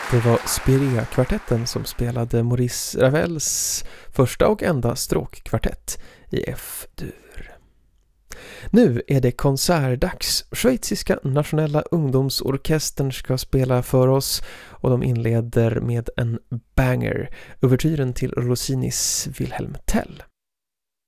Det var Spirea-kvartetten som spelade Maurice Ravels första och enda stråkkvartett i F-dur. Nu är det konsertdags. Schweiziska nationella ungdomsorkestern ska spela för oss och de inleder med en banger, ouvertyren till Rossinis Wilhelm Tell.